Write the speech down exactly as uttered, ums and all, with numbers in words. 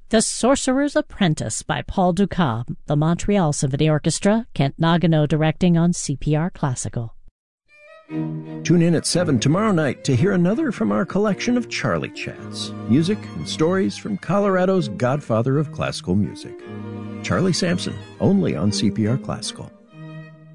The Sorcerer's Apprentice by Paul Dukas, the Montreal Symphony Orchestra, Kent Nagano directing on C P R Classical. Tune in at seven tomorrow night to hear another from our collection of Charlie Chats, music and stories from Colorado's godfather of classical music, Charlie Sampson, only on C P R Classical.